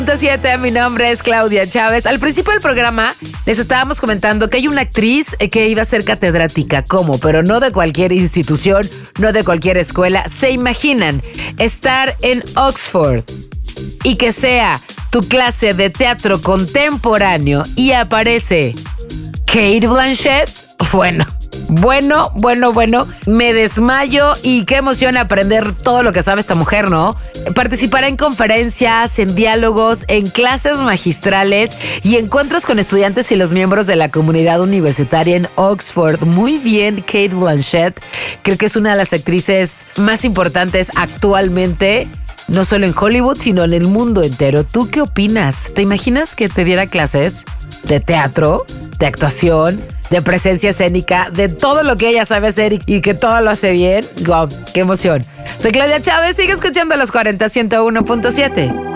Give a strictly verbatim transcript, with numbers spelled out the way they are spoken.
siete, mi nombre es Claudia Chávez. Al principio del programa les estábamos comentando que hay una actriz que iba a ser catedrática. ¿Cómo? Pero no de cualquier institución, no de cualquier escuela. ¿Se imaginan estar en Oxford y que sea tu clase de teatro contemporáneo y aparece Cate Blanchett? Bueno, bueno, bueno, bueno, me desmayo y qué emoción aprender todo lo que sabe esta mujer, ¿no? Participará en conferencias, en diálogos, en clases magistrales y encuentros con estudiantes y los miembros de la comunidad universitaria en Oxford. Muy bien, Cate Blanchett. Creo que es una de las actrices más importantes actualmente, no solo en Hollywood, sino en el mundo entero. ¿Tú qué opinas? ¿Te imaginas que te diera clases de teatro, de actuación, de presencia escénica, de todo lo que ella sabe hacer y, y que todo lo hace bien? ¡Wow! ¡Qué emoción! Soy Claudia Chávez, sigue escuchando Los cuarenta, ciento uno punto siete.